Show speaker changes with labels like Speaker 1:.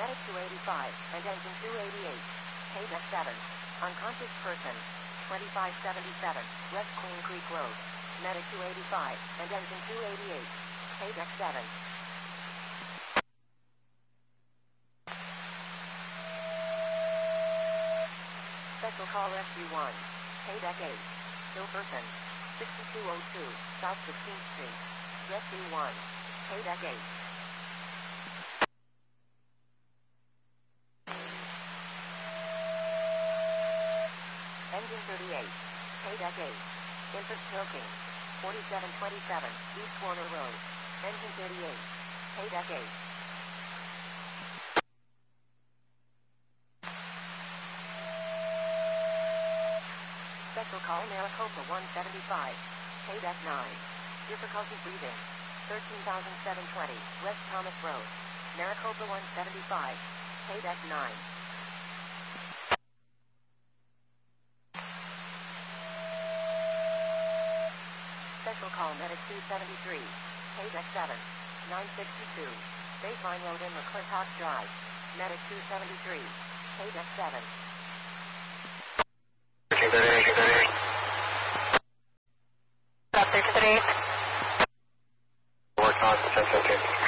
Speaker 1: Medic 285 and engine 288. KDEC 7. Unconscious person. 2577 West Queen Creek Road. Medic 285 and engine 288. KDEC 7. Special call Rescue 1. KDEC 8. Still person. 6202 South 16th Street. Rescue 1. KDEC 8. Engine 38. KDEC 8. Infant choking. 4727 East Corner Road. Engine 38. KDEC 8. Special call Maricopa 175. KDEC 9. Difficulty breathing. 13,720 West Thomas Road. Maricopa 175. KDEC 9. Special call Medic 273. KDEC 7. 962. Baseline Road in McClintock Drive. Medic 273. KDEC 7.
Speaker 2: Stop 338. 4 constant,